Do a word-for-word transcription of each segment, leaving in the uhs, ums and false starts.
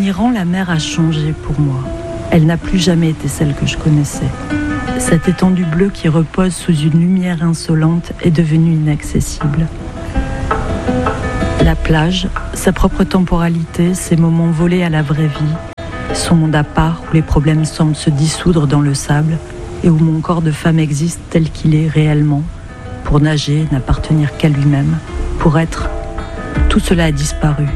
Iran, la mer a changé pour moi. Elle n'a plus jamais été celle que je connaissais. Cette étendue bleue qui repose sous une lumière insolente est devenue inaccessible. La plage, sa propre temporalité, ses moments volés à la vraie vie, son monde à part où les problèmes semblent se dissoudre dans le sable et où mon corps de femme existe tel qu'il est réellement, pour nager, n'appartenir qu'à lui-même, pour être, tout cela a disparu.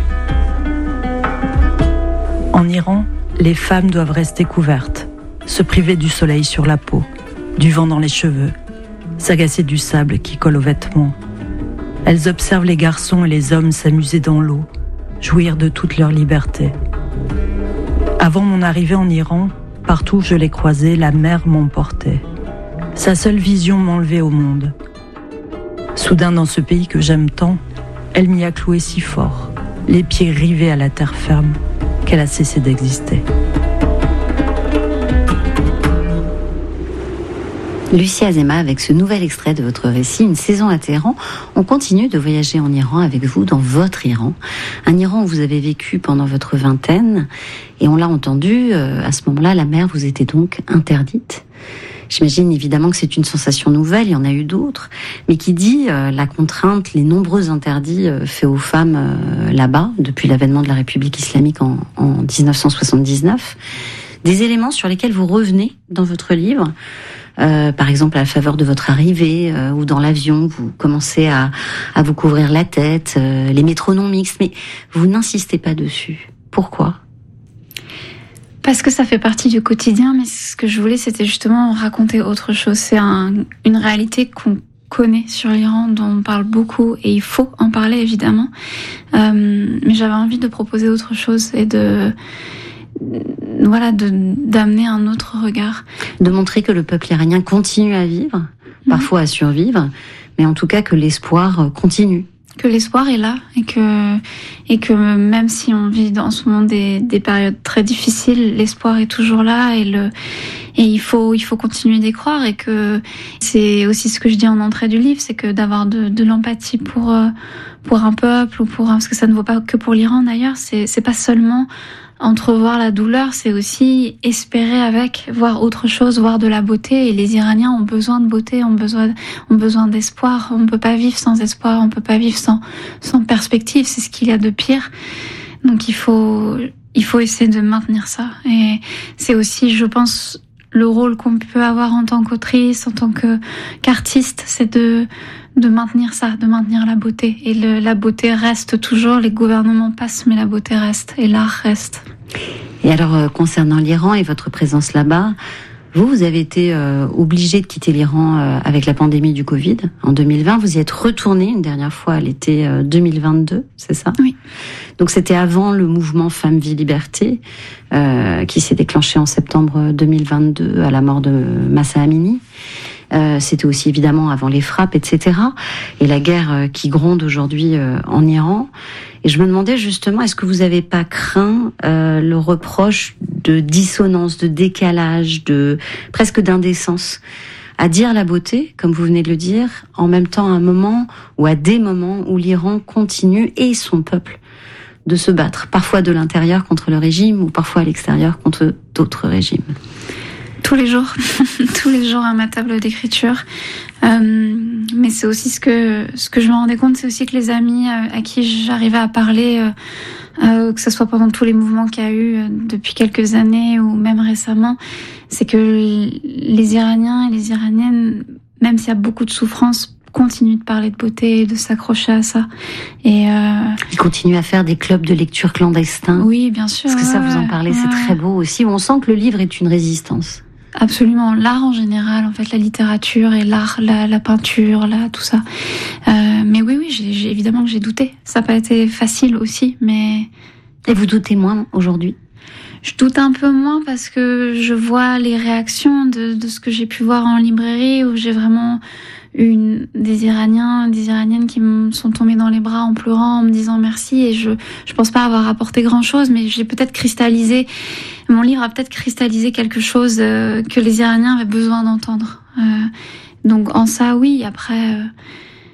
En Iran, les femmes doivent rester couvertes, se priver du soleil sur la peau, du vent dans les cheveux, s'agacer du sable qui colle aux vêtements. Elles observent les garçons et les hommes s'amuser dans l'eau, jouir de toute leur liberté. Avant mon arrivée en Iran, partout où je les croisais, la mer m'emportait. Sa seule vision m'enlevait au monde. Soudain, dans ce pays que j'aime tant, elle m'y a cloué si fort, les pieds rivés à la terre ferme, qu'elle a cessé d'exister. Lucie Azéma, avec ce nouvel extrait de votre récit, Une saison à Téhéran, on continue de voyager en Iran avec vous, dans votre Iran. Un Iran où vous avez vécu pendant votre vingtaine, et on l'a entendu, euh, à ce moment-là, la mer vous était donc interdite. J'imagine évidemment que c'est une sensation nouvelle, il y en a eu d'autres, mais qui dit euh, la contrainte, les nombreux interdits euh, faits aux femmes euh, là-bas, depuis l'avènement de la République islamique en, en dix-neuf cent soixante-dix-neuf, des éléments sur lesquels vous revenez dans votre livre. Euh, par exemple, à la faveur de votre arrivée euh, ou dans l'avion, vous commencez à, à vous couvrir la tête, euh, les métronomes mixtes, mais vous n'insistez pas dessus. Pourquoi ? Parce que ça fait partie du quotidien, mais ce que je voulais, c'était justement raconter autre chose. C'est un, une réalité qu'on connaît sur l'Iran, dont on parle beaucoup, et il faut en parler, évidemment. Euh, mais j'avais envie de proposer autre chose et de... voilà, de, d'amener un autre regard. De montrer que le peuple iranien continue à vivre, mmh. parfois à survivre, mais en tout cas que l'espoir continue. Que l'espoir est là, et que, et que même si on vit dans ce moment des, des périodes très difficiles, l'espoir est toujours là, et le, et il faut, il faut continuer d'y croire, et que c'est aussi ce que je dis en entrée du livre, c'est que d'avoir de, de l'empathie pour, pour un peuple, ou pour, parce que ça ne vaut pas que pour l'Iran d'ailleurs, c'est, c'est pas seulement entrevoir la douleur, c'est aussi espérer avec, voir autre chose, voir de la beauté. Et les Iraniens ont besoin de beauté, ont besoin, ont besoin d'espoir. On ne peut pas vivre sans espoir, on ne peut pas vivre sans, sans perspective. C'est ce qu'il y a de pire. Donc il faut, il faut essayer de maintenir ça. Et c'est aussi, je pense, le rôle qu'on peut avoir en tant qu'autrice, en tant que, qu'artiste, c'est de, de maintenir ça, de maintenir la beauté. Et le, la beauté reste toujours, les gouvernements passent, mais la beauté reste, et l'art reste. Et alors, euh, concernant l'Iran et votre présence là-bas, vous, vous avez été euh, obligé de quitter l'Iran euh, avec la pandémie du Covid en deux mille vingt. Vous y êtes retourné une dernière fois à l'été euh, deux mille vingt-deux, c'est ça ? Oui. Donc c'était avant le mouvement Femmes, Vie, Liberté, euh, qui s'est déclenché en septembre deux mille vingt-deux à la mort de Mahsa Amini. Euh, c'était aussi évidemment avant les frappes, et cetera. Et la guerre euh, qui gronde aujourd'hui euh, en Iran. Et je me demandais justement, est-ce que vous n'avez pas craint euh, le reproche de dissonance, de décalage, de presque d'indécence à dire la beauté, comme vous venez de le dire, en même temps à un moment ou à des moments où l'Iran continue, et son peuple, de se battre, parfois de l'intérieur contre le régime, ou parfois à l'extérieur contre d'autres régimes. Tous les jours, tous les jours à ma table d'écriture. Euh, mais c'est aussi ce que ce que je me rendais compte, c'est aussi que les amis à, à qui j'arrivais à parler, euh, euh, que ce soit pendant tous les mouvements qu'il y a eu euh, depuis quelques années ou même récemment, c'est que les Iraniens et les Iraniennes, même s'il y a beaucoup de souffrance, continuent de parler de beauté et de s'accrocher à ça. Et euh... ils continuent à faire des clubs de lecture clandestins. Oui, bien sûr. Parce que ça, ouais, vous en parlez, ouais. C'est très beau aussi. On sent que le livre est une résistance. Absolument, l'art en général, en fait, la littérature et l'art, la, la peinture, là, tout ça. Euh, mais oui, oui, j'ai, j'ai, évidemment que j'ai douté. Ça n'a pas été facile aussi, mais... Et vous doutez moins aujourd'hui ? Je doute un peu moins parce que je vois les réactions de, de ce que j'ai pu voir en librairie, où j'ai vraiment une, des Iraniens, des Iraniennes qui me sont tombés dans les bras en pleurant, en me disant merci. Et je, je pense pas avoir apporté grand chose, mais j'ai peut-être cristallisé, mon livre a peut-être cristallisé quelque chose euh, que les Iraniens avaient besoin d'entendre. Euh, donc en ça, oui. Après, euh,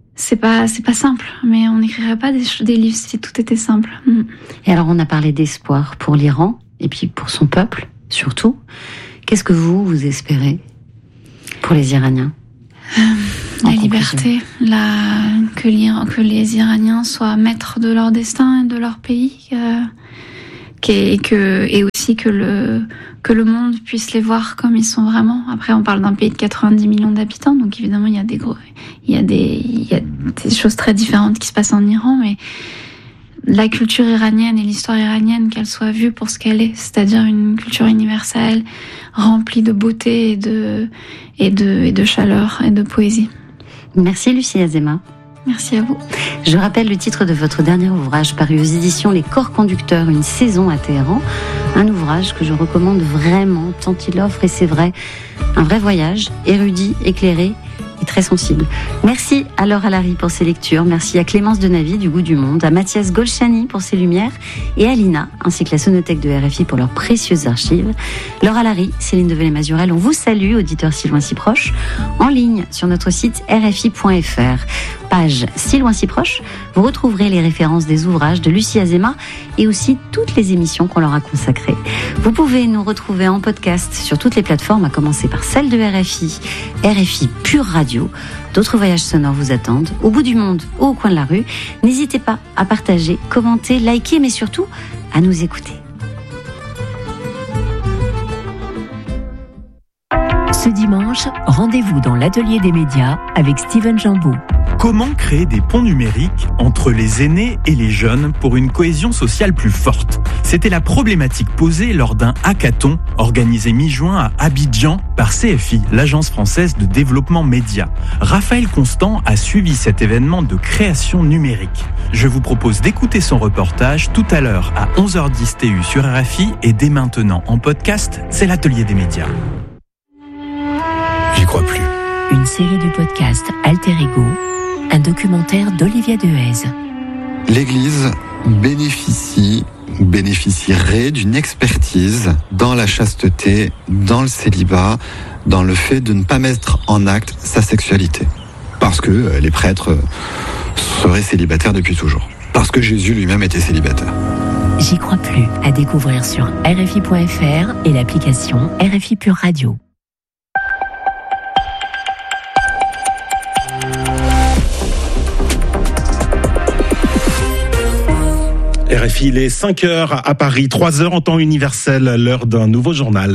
c'est pas, c'est pas simple. Mais on n'écrirait pas des, des livres si tout était simple. Mm. Et alors, on a parlé d'espoir pour l'Iran, et puis pour son peuple, surtout. Qu'est-ce que vous, vous espérez pour les Iraniens ? euh, La liberté, la, que, l'Iran, que les Iraniens soient maîtres de leur destin et de leur pays, euh, et, que, et aussi que le, que le monde puisse les voir comme ils sont vraiment. Après, on parle d'un pays de quatre-vingt-dix millions d'habitants, donc évidemment, il y a des gros, il y a des, il y a des choses très différentes qui se passent en Iran, mais la culture iranienne et l'histoire iranienne, qu'elle soit vue pour ce qu'elle est, c'est-à-dire une culture universelle, remplie de beauté et de, et de, et de chaleur et de poésie. Merci Lucie Azéma. Merci à vous. Je rappelle le titre de votre dernier ouvrage paru aux éditions Les Corps Conducteurs, une saison à Téhéran. Un ouvrage que je recommande vraiment, tant il offre, et c'est vrai, un vrai voyage, érudit, éclairé et très sensible. Merci à Laure Alary pour ses lectures, merci à Clémence Denavy du Goût du Monde, à Mathias Golchani pour ses lumières et à Lina, ainsi que la Sonothèque de R F I pour leurs précieuses archives. Laure Alary, Céline Develay-Mazurel, on vous salue, auditeurs si loin si proches, en ligne sur notre site r f i point f r. Page Si loin si proche, vous retrouverez les références des ouvrages de Lucie Azéma et aussi toutes les émissions qu'on leur a consacrées. Vous pouvez nous retrouver en podcast sur toutes les plateformes, à commencer par celle de R F I, R F I Pure Radio. D'autres voyages sonores vous attendent, au bout du monde ou au coin de la rue. N'hésitez pas à partager, commenter, liker, mais surtout à nous écouter. Ce dimanche, rendez-vous dans l'atelier des médias avec Steven Jambeau. Comment créer des ponts numériques entre les aînés et les jeunes pour une cohésion sociale plus forte ? C'était la problématique posée lors d'un hackathon organisé mi-juin à Abidjan par C F I, l'Agence française de développement média. Raphaël Constant a suivi cet événement de création numérique. Je vous propose d'écouter son reportage tout à l'heure à onze heures dix T U sur R F I et dès maintenant en podcast, c'est l'atelier des médias. J'y crois plus. Une série de podcasts Alter Ego, un documentaire d'Olivia Dehaze. L'Église bénéficie, bénéficierait d'une expertise dans la chasteté, dans le célibat, dans le fait de ne pas mettre en acte sa sexualité. Parce que les prêtres seraient célibataires depuis toujours. Parce que Jésus lui-même était célibataire. J'y crois plus, à découvrir sur R F I point F R et l'application R F I Pure Radio. R F I, il est cinq heures à Paris, trois heures en temps universel, l'heure d'un nouveau journal.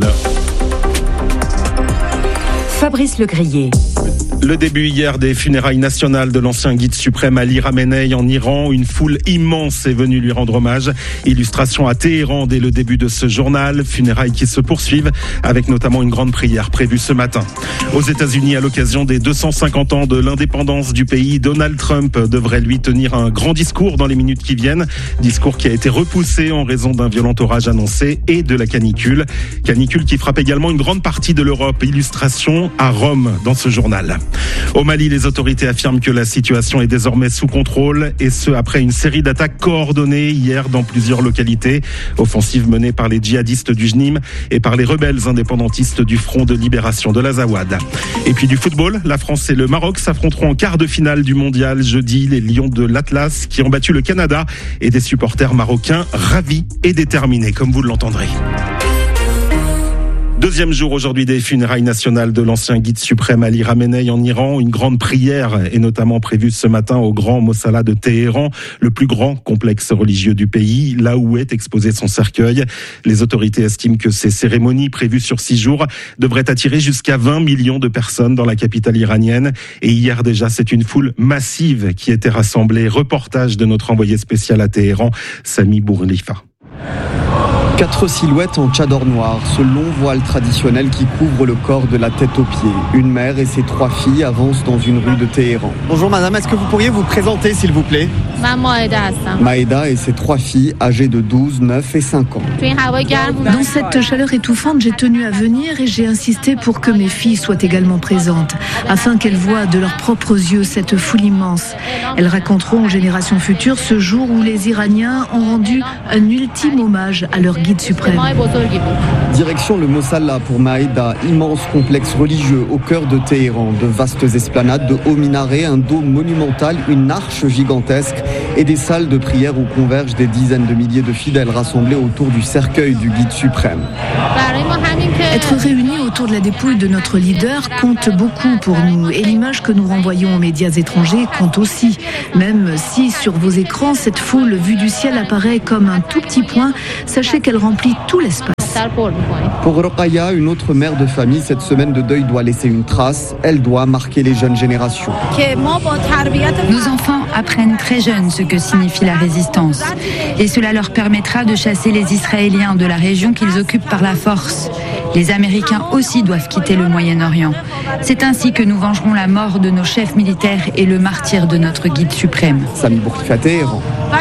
Fabrice Legrier. Le début hier des funérailles nationales de l'ancien guide suprême Ali Khamenei en Iran. Une foule immense est venue lui rendre hommage. Illustration à Téhéran dès le début de ce journal. Funérailles qui se poursuivent avec notamment une grande prière prévue ce matin. Aux États-Unis, à l'occasion des deux cent cinquante ans de l'indépendance du pays, Donald Trump devrait lui tenir un grand discours dans les minutes qui viennent. Discours qui a été repoussé en raison d'un violent orage annoncé et de la canicule. Canicule qui frappe également une grande partie de l'Europe. Illustration à Rome dans ce journal. Au Mali, les autorités affirment que la situation est désormais sous contrôle, et ce après une série d'attaques coordonnées hier dans plusieurs localités. Offensive menée par les djihadistes du J N I M et par les rebelles indépendantistes du Front de Libération de l'Azawad. Et puis du football, la France et le Maroc s'affronteront en quart de finale du mondial jeudi. Les Lions de l'Atlas qui ont battu le Canada et des supporters marocains ravis et déterminés, comme vous l'entendrez. Deuxième jour aujourd'hui des funérailles nationales de l'ancien guide suprême Ali Khamenei en Iran. Une grande prière est notamment prévue ce matin au Grand Mossala de Téhéran, le plus grand complexe religieux du pays, là où est exposé son cercueil. Les autorités estiment que ces cérémonies prévues sur six jours devraient attirer jusqu'à vingt millions de personnes dans la capitale iranienne. Et hier déjà, c'est une foule massive qui était rassemblée. Reportage de notre envoyé spécial à Téhéran, Sami Bourlifa. Quatre silhouettes en tchador noir, ce long voile traditionnel qui couvre le corps de la tête aux pieds. Une mère et ses trois filles avancent dans une rue de Téhéran. Bonjour madame, est-ce que vous pourriez vous présenter s'il vous plaît ? Maïda et ses trois filles âgées de douze, neuf et cinq ans. Dans cette chaleur étouffante, j'ai tenu à venir et j'ai insisté pour que mes filles soient également présentes, afin qu'elles voient de leurs propres yeux cette foule immense. Elles raconteront aux générations futures ce jour où les Iraniens ont rendu un ultime hommage à leur guide suprême. Direction le Mosalla pour Maïda, immense complexe religieux au cœur de Téhéran. De vastes esplanades, de hauts minarets, un dôme monumental, une arche gigantesque et des salles de prière où convergent des dizaines de milliers de fidèles rassemblés autour du cercueil du guide suprême. Être réunis autour de la dépouille de notre leader compte beaucoup pour nous et l'image que nous renvoyons aux médias étrangers compte aussi. Même si sur vos écrans, cette foule vue du ciel apparaît comme un tout petit point, sachez qu'elle remplit tout l'espace. Pour Rokhaya, une autre mère de famille, cette semaine de deuil doit laisser une trace. Elle doit marquer les jeunes générations. Nos enfants apprennent très jeunes ce que signifie la résistance. Et cela leur permettra de chasser les Israéliens de la région qu'ils occupent par la force. Les Américains aussi doivent quitter le Moyen-Orient. C'est ainsi que nous vengerons la mort de nos chefs militaires et le martyre de notre guide suprême. Sami Bourkifa, Téhéran.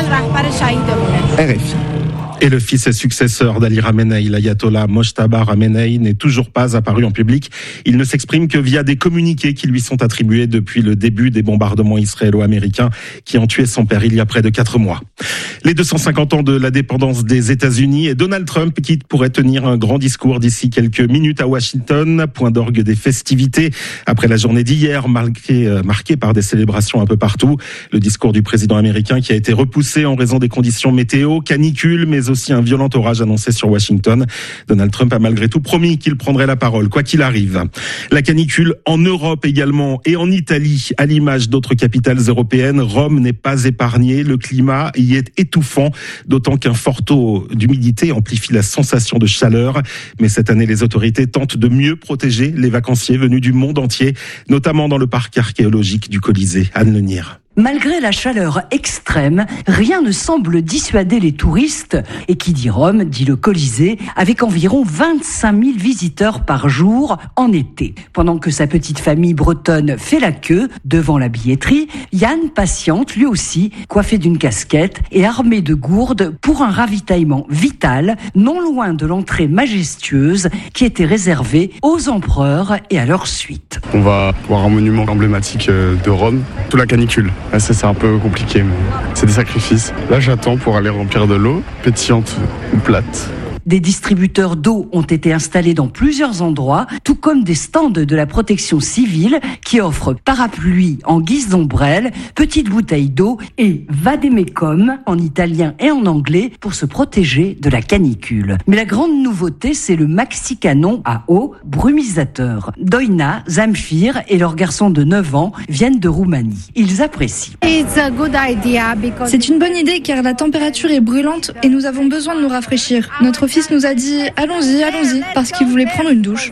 R F I. Et le fils et successeur d'Ali Khamenei, l'ayatollah Mojtaba Khamenei, n'est toujours pas apparu en public. Il ne s'exprime que via des communiqués qui lui sont attribués depuis le début des bombardements israélo-américains qui ont tué son père il y a près de quatre mois. Les deux cent cinquante ans de l'indépendance des États-Unis et Donald Trump qui pourrait tenir un grand discours d'ici quelques minutes à Washington, point d'orgue des festivités après la journée d'hier marquée, marquée par des célébrations un peu partout. Le discours du président américain qui a été repoussé en raison des conditions météo, canicule, mais aussi un violent orage annoncé sur Washington. Donald Trump a malgré tout promis qu'il prendrait la parole, quoi qu'il arrive. La canicule en Europe également et en Italie, à l'image d'autres capitales européennes, Rome n'est pas épargnée. Le climat y est étouffant, d'autant qu'un fort taux d'humidité amplifie la sensation de chaleur. Mais cette année, les autorités tentent de mieux protéger les vacanciers venus du monde entier, notamment dans le parc archéologique du Colisée. Anne Lenir. Malgré la chaleur extrême, rien ne semble dissuader les touristes. Et qui dit Rome, dit le Colisée, avec environ vingt-cinq mille visiteurs par jour en été. Pendant que sa petite famille bretonne fait la queue devant la billetterie, Yann patiente lui aussi, coiffé d'une casquette et armé de gourdes pour un ravitaillement vital, non loin de l'entrée majestueuse qui était réservée aux empereurs et à leur suite. On va voir un monument emblématique de Rome, sous la canicule. Ça, c'est un peu compliqué, mais c'est des sacrifices. Là, j'attends pour aller remplir de l'eau, pétillante ou plate. Des distributeurs d'eau ont été installés dans plusieurs endroits, tout comme des stands de la protection civile qui offrent parapluies en guise d'ombrelle, petites bouteilles d'eau et vademecum en italien et en anglais pour se protéger de la canicule. Mais la grande nouveauté, c'est le maxi-canon à eau brumisateur. Doina, Zamfir et leur garçon de neuf ans viennent de Roumanie. Ils apprécient. C'est une bonne idée car la température est brûlante et nous avons besoin de nous rafraîchir. Notre fils nous a dit « allons-y, allons-y » parce qu'il voulait prendre une douche.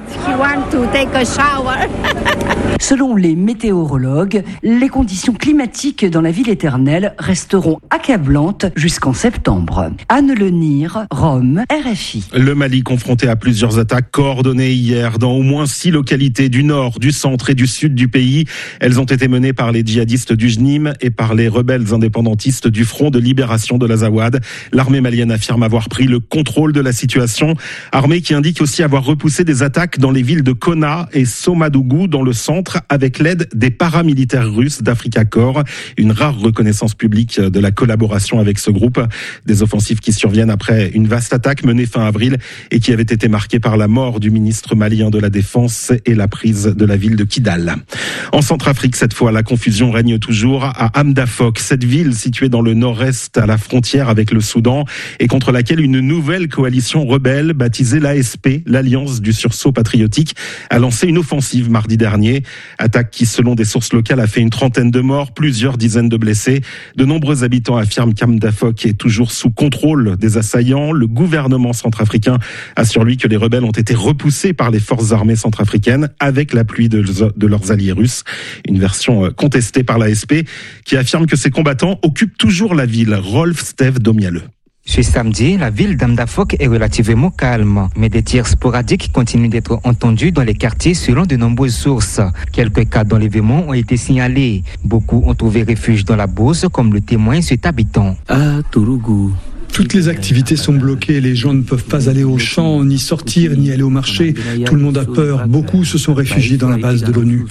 Selon les météorologues, les conditions climatiques dans la ville éternelle resteront accablantes jusqu'en septembre. Anne Lenir, Rome, R F I. Le Mali confronté à plusieurs attaques coordonnées hier dans au moins six localités du nord, du centre et du sud du pays. Elles ont été menées par les djihadistes du Jnim et par les rebelles indépendantistes du Front de libération de l'Azawad. L'armée malienne affirme avoir pris le contrôle de la situation. Armée qui indique aussi avoir repoussé des attaques dans les villes de Kona et Somadougou dans le centre avec l'aide des paramilitaires russes d'Africa Corps. Une rare reconnaissance publique de la collaboration avec ce groupe. Des offensives qui surviennent après une vaste attaque menée fin avril et qui avait été marquée par la mort du ministre malien de la Défense et la prise de la ville de Kidal. En Centrafrique, cette fois, la confusion règne toujours à Hamdafok, cette ville située dans le nord-est à la frontière avec le Soudan et contre laquelle une nouvelle coalition rebelle baptisée l'A S P, l'Alliance du sursaut patriotique, a lancé une offensive mardi dernier. Attaque qui, selon des sources locales, a fait une trentaine de morts, plusieurs dizaines de blessés. De nombreux habitants affirment qu'Hamdafok est toujours sous contrôle des assaillants. Le gouvernement centrafricain assure lui que les rebelles ont été repoussés par les forces armées centrafricaines avec l'appui de, de leurs alliés russes. Une version contestée par l'A S P qui affirme que ces combattants occupent toujours la ville. Rolf Steve Domialeux. Ce samedi, la ville d'Hamdafok est relativement calme, mais des tirs sporadiques continuent d'être entendus dans les quartiers selon de nombreuses sources. Quelques cas d'enlèvement ont été signalés. Beaucoup ont trouvé refuge dans la bourse, comme le témoigne cet habitant. À Tourougou, Toutes les activités sont bloquées, les gens ne peuvent pas aller au champ, ni sortir, ni aller au marché. Tout le monde a peur, beaucoup se sont réfugiés dans la base de l'ONU.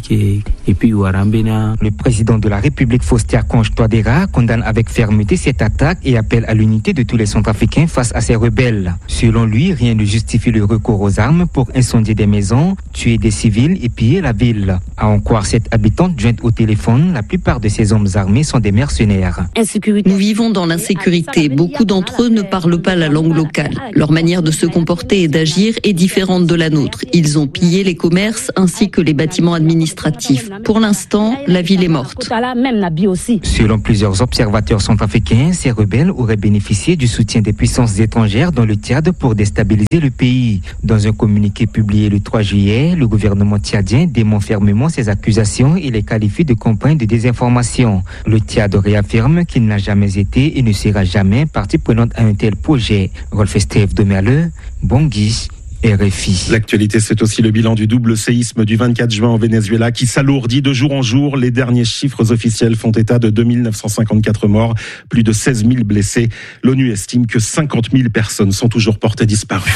Le président de la République, Faustin Archange Touadéra, condamne avec fermeté cette attaque et appelle à l'unité de tous les Centrafricains face à ces rebelles. Selon lui, rien ne justifie le recours aux armes pour incendier des maisons, tuer des civils et piller la ville. À en croire cette habitante jointe au téléphone, la plupart de ces hommes armés sont des mercenaires. Nous vivons dans l'insécurité. Beaucoup d'entre eux ne parlent pas la langue locale. Leur manière de se comporter et d'agir est différente de la nôtre. Ils ont pillé les commerces ainsi que les bâtiments administratifs. Pour l'instant, la ville est morte. Selon plusieurs observateurs centrafricains, ces rebelles auraient bénéficié du soutien des puissances étrangères dans le Tchad pour déstabiliser le pays. Dans un communiqué publié le trois juillet, le gouvernement tchadien dément fermement ces accusations et les qualifie de campagne de désinformation. Le Tchad réaffirme qu'il n'a jamais été et ne sera jamais partie prenante à un tel projet. Rolf Estève de Merle, Bangui, R F I. L'actualité, c'est aussi le bilan du double séisme du vingt-quatre juin au Venezuela qui s'alourdit de jour en jour. Les derniers chiffres officiels font état de deux mille neuf cent cinquante-quatre morts, plus de seize mille blessés. L'ONU estime que cinquante mille personnes sont toujours portées disparues.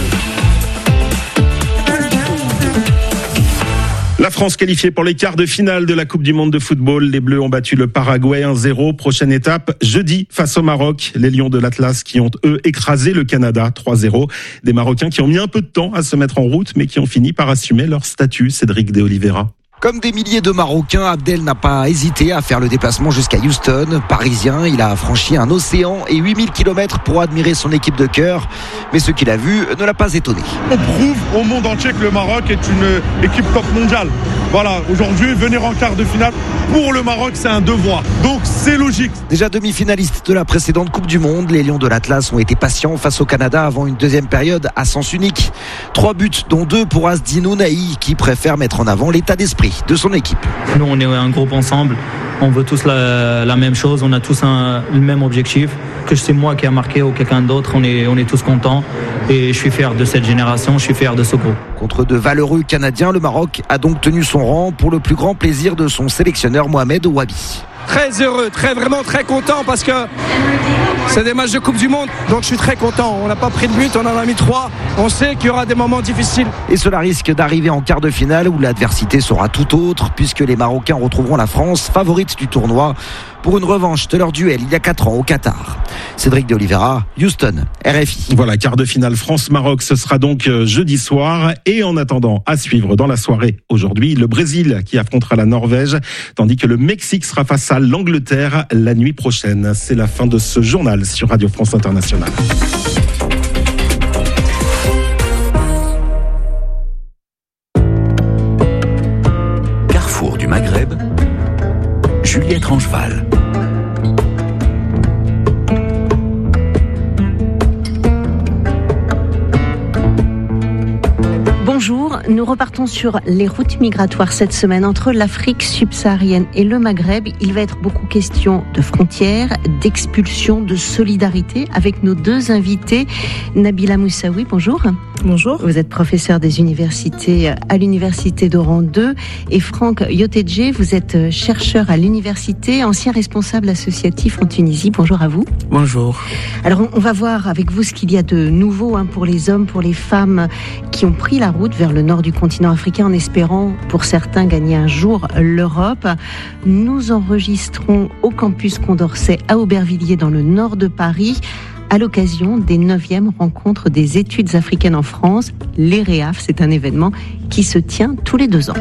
La France qualifiée pour les quarts de finale de la Coupe du Monde de football. Les Bleus ont battu le Paraguay un zéro. Prochaine étape, jeudi, face au Maroc. Les Lions de l'Atlas qui ont, eux, écrasé le Canada trois zéro. Des Marocains qui ont mis un peu de temps à se mettre en route, mais qui ont fini par assumer leur statut. Cédric de Oliveira. Comme des milliers de Marocains, Abdel n'a pas hésité à faire le déplacement jusqu'à Houston. Parisien, il a franchi un océan et huit mille kilomètres pour admirer son équipe de cœur. Mais ce qu'il a vu ne l'a pas étonné. On prouve au monde entier que le Maroc est une équipe top mondiale. Voilà, aujourd'hui, venir en quart de finale, pour le Maroc, c'est un devoir. Donc, c'est logique. Déjà demi-finaliste de la précédente Coupe du Monde, les Lions de l'Atlas ont été patients face au Canada avant une deuxième période à sens unique. Trois buts, dont deux pour Asdin Ounahi, qui préfère mettre en avant l'état d'esprit de son équipe. Nous, on est un groupe ensemble. On veut tous la, la même chose. On a tous un, le même objectif. Que c'est moi qui a marqué ou quelqu'un d'autre, on est, on est tous contents. Et je suis fier de cette génération, je suis fier de ce groupe. Contre de valeureux Canadiens, le Maroc a donc tenu son rang pour le plus grand plaisir de son sélectionneur Mohamed Ouabi. Très heureux, très vraiment très content parce que c'est des matchs de Coupe du Monde, donc je suis très content. On n'a pas pris de but, on en a mis trois. On sait qu'il y aura des moments difficiles. Et cela risque d'arriver en quart de finale où l'adversité sera tout autre puisque les Marocains retrouveront la France, favorite du tournoi, pour une revanche de leur duel il y a quatre ans au Qatar. Cédric de Oliveira, Houston, R F I. Voilà, quart de finale France-Maroc, ce sera donc jeudi soir. Et en attendant, à suivre dans la soirée aujourd'hui, le Brésil qui affrontera la Norvège, tandis que le Mexique sera face à l'Angleterre la nuit prochaine. C'est la fin de ce journal sur Radio France Internationale. Carrefour du Maghreb, Juliette Rangeval. Bonjour, nous repartons sur les routes migratoires cette semaine entre l'Afrique subsaharienne et le Maghreb. Il va être beaucoup question de frontières, d'expulsion, de solidarité avec nos deux invités. Nabila Moussaoui, bonjour. Bonjour. Vous êtes professeur des universités à l'université d'Oran deux et Franck Yotedje, vous êtes chercheur à l'université, ancien responsable associatif en Tunisie. Bonjour à vous. Bonjour. Alors on va voir avec vous ce qu'il y a de nouveau hein, pour les hommes, pour les femmes qui ont pris la route vers le nord du continent africain en espérant pour certains gagner un jour l'Europe. Nous enregistrons au campus Condorcet à Aubervilliers dans le nord de Paris à l'occasion des neuvièmes rencontres des études africaines en France. Les REAF, c'est un événement qui se tient tous les deux ans.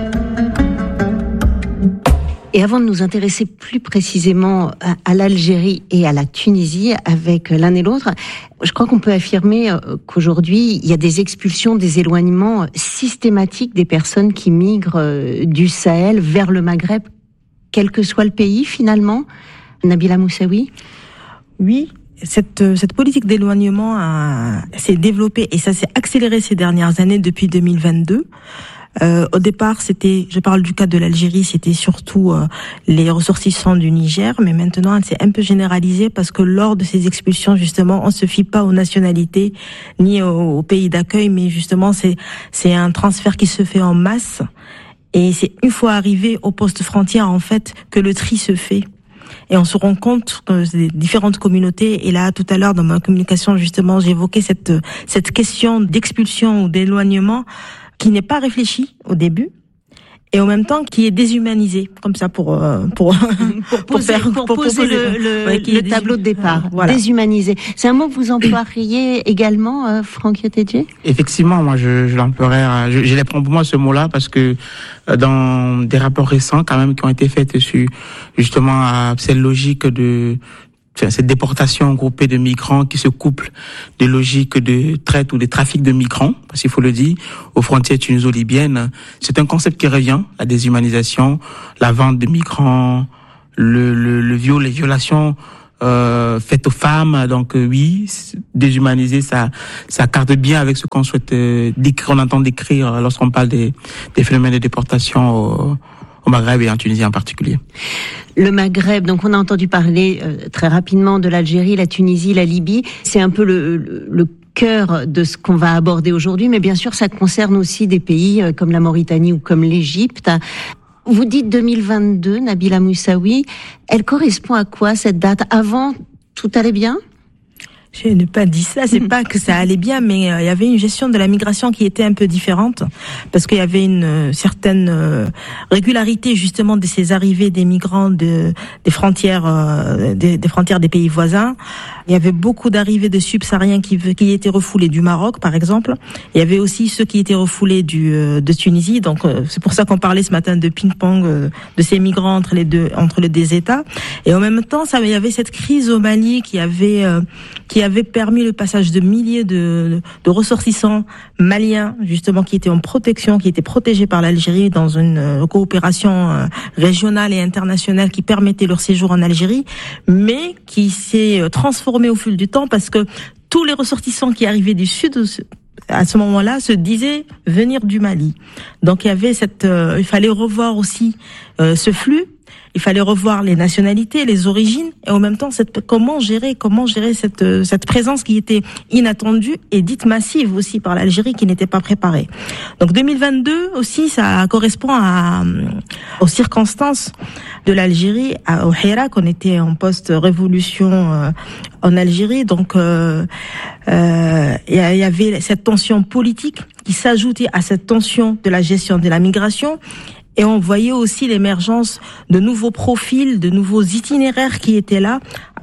Et avant de nous intéresser plus précisément à, à l'Algérie et à la Tunisie avec l'un et l'autre, je crois qu'on peut affirmer qu'aujourd'hui, il y a des expulsions, des éloignements systématiques des personnes qui migrent du Sahel vers le Maghreb, quel que soit le pays finalement. Nabila Moussaoui ? Oui. Cette, cette politique d'éloignement a, s'est développée et ça s'est accéléré ces dernières années depuis deux mille vingt-deux. Euh, au départ, c'était, je parle du cas de l'Algérie, c'était surtout euh, les ressortissants du Niger, mais maintenant, elle s'est un peu généralisée parce que lors de ces expulsions, justement, on se fie pas aux nationalités ni aux, aux pays d'accueil, mais justement, c'est c'est un transfert qui se fait en masse et c'est une fois arrivé au poste frontière, en fait, que le tri se fait. et on se rend compte que c'est différentes communautés. Et là, tout à l'heure, dans ma communication, justement, j'évoquais cette, cette question d'expulsion ou d'éloignement qui n'est pas réfléchie au début. Et en même temps, qui est déshumanisé, comme ça, pour pour pour poser, pour, pour, pour poser le, le, ouais, le tableau de départ. Voilà. Déshumanisé. C'est un mot que vous emploieriez également, euh, Franck Yotedje ? Effectivement, moi, je, je l'emploierais. Je, je les prends pour moi ce mot-là parce que dans des rapports récents, quand même, qui ont été faits sur justement à cette logique de cette déportation groupée de migrants qui se couple des logiques de traite ou de trafic de migrants, parce qu'il faut le dire, aux frontières tuniso-libyennes. C'est un concept qui revient, la déshumanisation, la vente de migrants, le, le, le viol, les violations euh, faites aux femmes. Donc euh, oui, déshumaniser, ça, ça carte bien avec ce qu'on souhaite euh, décrire, qu'on entend décrire lorsqu'on parle des, des phénomènes de déportation au, au Maghreb et en Tunisie en particulier. Le Maghreb, donc on a entendu parler euh, très rapidement de l'Algérie, la Tunisie, la Libye. C'est un peu le, le, le cœur de ce qu'on va aborder aujourd'hui, mais bien sûr ça concerne aussi des pays euh, comme la Mauritanie ou comme l'Égypte. Vous dites deux mille vingt-deux, Nabila Moussaoui, elle correspond à quoi cette date ? Avant, tout allait bien ? Je n'ai pas dit ça, c'est pas que ça allait bien, mais euh, il y avait une gestion de la migration qui était un peu différente, parce qu'il y avait une euh, certaine euh, régularité justement de ces arrivées des migrants de, des frontières, euh, des, des frontières des pays voisins. Il y avait beaucoup d'arrivées de subsahariens qui, qui étaient refoulés du Maroc, par exemple. Il y avait aussi ceux qui étaient refoulés du, euh, de Tunisie. Donc euh, c'est pour ça qu'on parlait ce matin de ping-pong euh, de ces migrants entre les deux, entre les deux États. Et en même temps, ça, il y avait cette crise au Mali qui avait euh, qui avait permis le passage de milliers de, de ressortissants maliens, justement, qui étaient en protection, qui étaient protégés par l'Algérie dans une euh, coopération euh, régionale et internationale qui permettait leur séjour en Algérie, mais qui s'est euh, transformé au fil du temps parce que tous les ressortissants qui arrivaient du sud à ce moment-là se disaient venir du Mali. Donc il y avait cette, euh, il fallait revoir aussi euh, ce flux. Il fallait revoir les nationalités, les origines, et en même temps, cette, comment gérer, comment gérer cette, cette présence qui était inattendue et dite massive aussi par l'Algérie qui n'était pas préparée. Donc deux mille vingt-deux aussi, ça correspond à, aux circonstances de l'Algérie, à, au Hirak. On était en post-révolution euh, en Algérie, donc euh, euh, il y avait cette tension politique qui s'ajoutait à cette tension de la gestion de la migration. Et on voyait aussi l'émergence de nouveaux profils, de nouveaux itinéraires qui étaient là,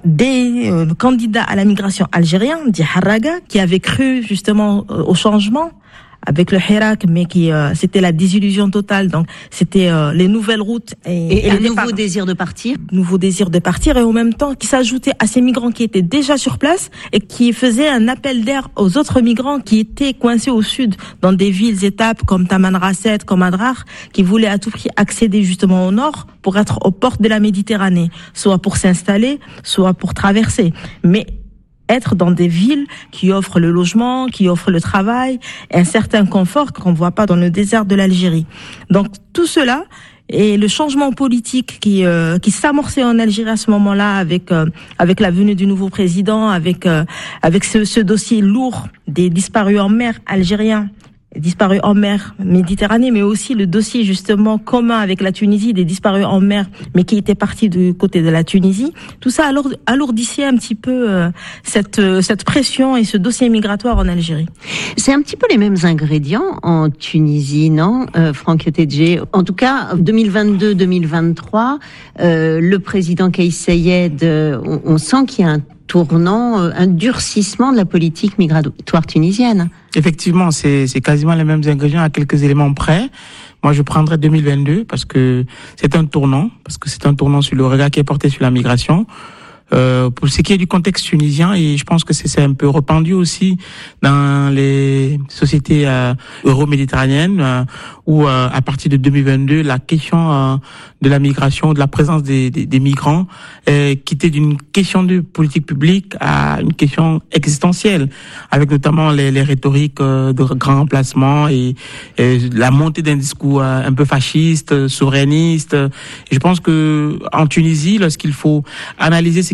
des euh, candidats à la migration algériens, dit Harraga, qui avaient cru justement euh, au changement avec le Hirak, mais qui euh, c'était la désillusion totale. Donc c'était euh, les nouvelles routes et, et, et un nouveau départs, désir de partir, nouveau désir de partir, et en même temps qui s'ajoutait à ces migrants qui étaient déjà sur place et qui faisaient un appel d'air aux autres migrants qui étaient coincés au sud dans des villes étapes comme Tamanrasset, comme Adrar, qui voulaient à tout prix accéder justement au nord pour être aux portes de la Méditerranée, soit pour s'installer, soit pour traverser. Mais être dans des villes qui offrent le logement, qui offrent le travail, et un certain confort qu'on ne voit pas dans le désert de l'Algérie. Donc tout cela et le changement politique qui euh, qui s'amorçait en Algérie à ce moment-là avec euh, avec la venue du nouveau président, avec euh, avec ce, ce dossier lourd des disparus en mer algériens, disparus en mer Méditerranée, mais aussi le dossier justement commun avec la Tunisie, des disparus en mer, mais qui étaient partis du côté de la Tunisie. Tout ça alourdissait un petit peu euh, cette euh, cette pression et ce dossier migratoire en Algérie. C'est un petit peu les mêmes ingrédients en Tunisie, non, euh, Franck Yotedje? En tout cas, deux mille vingt-deux deux mille vingt-trois, euh, le président Kais Saied, euh, on, on sent qu'il y a un tournant, un durcissement de la politique migratoire tunisienne. Effectivement, c'est, c'est quasiment les mêmes ingrédients à quelques éléments près. Moi, je prendrais deux mille vingt-deux parce que c'est un tournant, parce que c'est un tournant sur le regard qui est porté sur la migration. Euh, pour ce qui est du contexte tunisien, et je pense que c'est, c'est un peu répandu aussi dans les sociétés euh, euro-méditerranéennes, euh, où euh, à partir de deux mille vingt-deux, la question euh, de la migration, de la présence des, des, des migrants, est quittée d'une question de politique publique à une question existentielle, avec notamment les, les rhétoriques euh, de grand remplacement et, et la montée d'un discours euh, un peu fasciste, souverainiste. Et je pense que en Tunisie, lorsqu'il faut analyser ce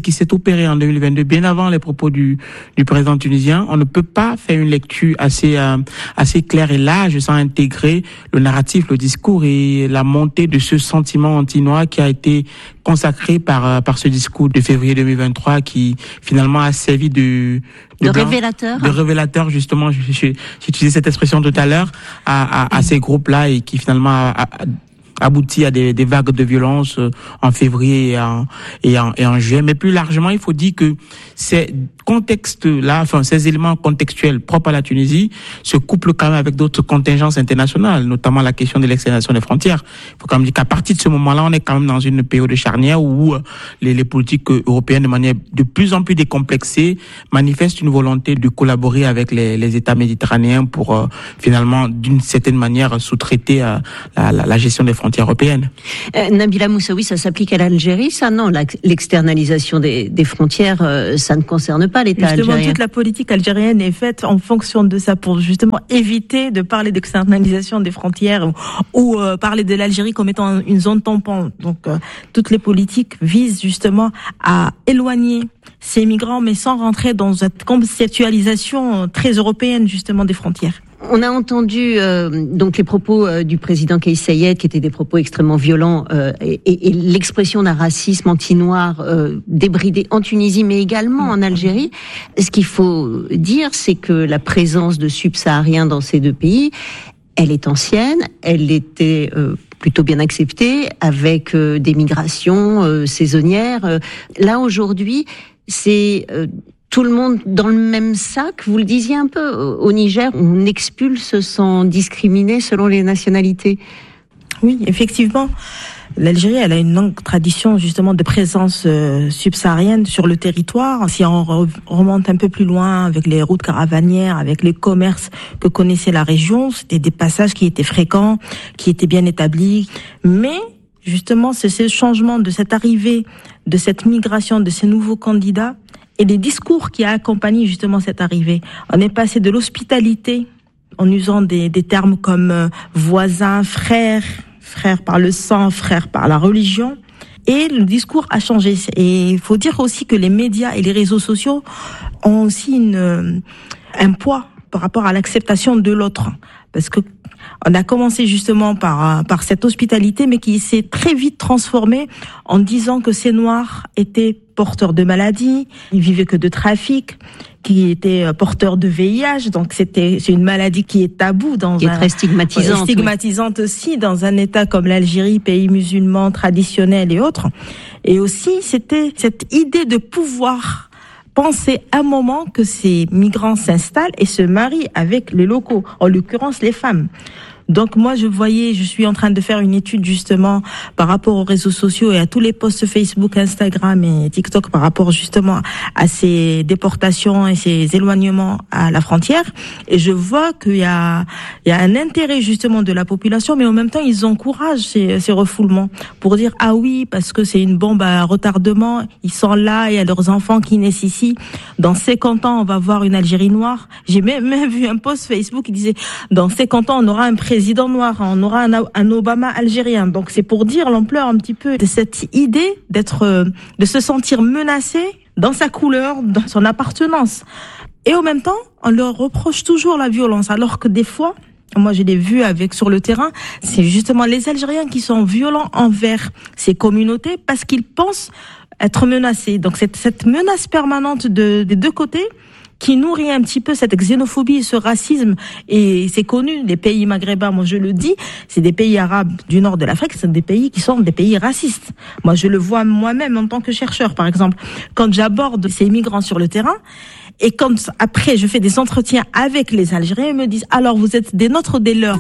qui s'est opéré en deux mille vingt-deux, bien avant les propos du, du président tunisien. On ne peut pas faire une lecture assez, euh, assez claire et large sans intégrer le narratif, le discours et la montée de ce sentiment anti-noir qui a été consacré par, par ce discours de février deux mille vingt-trois qui finalement a servi de, de, de révélateur. De révélateur, justement, j'ai utilisé cette expression tout à l'heure, à, à, à ces groupes-là et qui finalement a, a, abouti à des, des vagues de violence en février et en, et en, et en juillet. Mais plus largement, il faut dire que ces contextes-là, enfin, ces éléments contextuels propres à la Tunisie se couplent quand même avec d'autres contingences internationales, notamment la question de l'externalisation des frontières. Il faut quand même dire qu'à partir de ce moment-là, on est quand même dans une période charnière où les, les politiques européennes, de manière de plus en plus décomplexée, manifestent une volonté de collaborer avec les, les États méditerranéens pour euh, finalement, d'une certaine manière, sous-traiter euh, la, la, la gestion des frontières européennes. Euh, Nabila Moussaoui, ça s'applique à l'Algérie, ça non, l'externalisation des, des frontières, euh, ça ne concerne pas l'État justement, algérien. Toute la politique algérienne est faite en fonction de ça pour justement éviter de parler d'externalisation des frontières ou, ou euh, parler de l'Algérie comme étant une zone tampon. Donc euh, toutes les politiques visent justement à éloigner ces migrants mais sans rentrer dans cette conceptualisation très européenne justement des frontières. On a entendu euh, donc les propos euh, du président Kais Saied, qui étaient des propos extrêmement violents, euh, et, et, et l'expression d'un racisme anti-noir euh, débridé en Tunisie, mais également en Algérie. Ce qu'il faut dire, c'est que la présence de subsahariens dans ces deux pays, elle est ancienne, elle était euh, plutôt bien acceptée, avec euh, des migrations euh, saisonnières. Euh, là, aujourd'hui, c'est... Euh, tout le monde dans le même sac, vous le disiez un peu, au Niger, on expulse sans discriminer selon les nationalités. Oui, effectivement. L'Algérie, elle a une longue tradition justement de présence euh, subsaharienne sur le territoire. Si on re remonte un peu plus loin avec les routes caravanières, avec les commerces que connaissait la région, c'était des passages qui étaient fréquents, qui étaient bien établis. Mais justement, c'est ce changement de cette arrivée, de cette migration, de ces nouveaux candidats et des discours qui a accompagné justement cette arrivée. On est passé de l'hospitalité en usant des, des termes comme euh, voisin, frère, frère par le sang, frère par la religion. Et le discours a changé. Et il faut dire aussi que les médias et les réseaux sociaux ont aussi une, un poids par rapport à l'acceptation de l'autre. Parce que on a commencé justement par, par cette hospitalité, mais qui s'est très vite transformée en disant que ces Noirs étaient porteurs de maladies, ils vivaient que de trafic, qui étaient porteurs de V I H. Donc c'était c'est une maladie qui est taboue dans qui un est très stigmatisante, ouais, stigmatisante oui. aussi dans un État comme l'Algérie, pays musulman traditionnel et autres. Et aussi c'était cette idée de pouvoir penser un moment que ces migrants s'installent et se marient avec les locaux, en l'occurrence les femmes. Donc moi je voyais, je suis en train de faire une étude justement par rapport aux réseaux sociaux et à tous les posts Facebook, Instagram et TikTok par rapport justement à ces déportations et ces éloignements à la frontière. Et je vois qu'il y a, il y a un intérêt justement de la population, mais en même temps ils encouragent ces, ces refoulements pour dire ah oui parce que c'est une bombe à retardement, ils sont là et il y a leurs enfants qui naissent ici. Dans cinquante ans on va voir une Algérie noire. J'ai même, même vu un post Facebook qui disait dans cinquante ans on aura un président président noir, on aura un, un Obama algérien. Donc c'est pour dire l'ampleur un petit peu de cette idée d'être, de se sentir menacé dans sa couleur, dans son appartenance. Et en même temps, on leur reproche toujours la violence, alors que des fois, moi je l'ai vu avec sur le terrain, c'est justement les Algériens qui sont violents envers ces communautés parce qu'ils pensent être menacés. Donc cette, cette menace permanente de, des deux côtés qui nourrit un petit peu cette xénophobie et ce racisme. Et c'est connu, les pays maghrébins, moi je le dis, c'est des pays arabes du nord de l'Afrique, c'est des pays qui sont des pays racistes. Moi je le vois moi-même en tant que chercheur, par exemple. Quand j'aborde ces migrants sur le terrain, et quand après je fais des entretiens avec les Algériens, ils me disent, alors vous êtes des nôtres ou des leurs?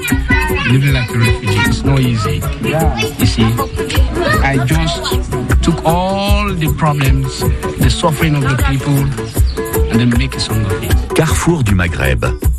Living like a refugee, it's not easy. You see, I just took all the problems, the suffering of the people, and then make a song of it. Carrefour du Maghreb.